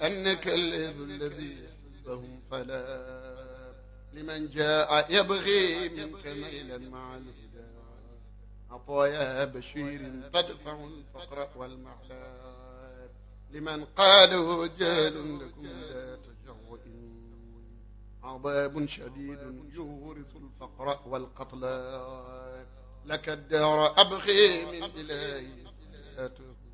أنك الذي يحبهم فلا لمن جاء يبغي منك ميلا مع الهدى عطايا بشير تدفع الفقر والمحلال لمن قالوا جهل لكم لا تجوع عذاب شديد يورث الفقر والقتل لك الدار أبغي من إلهي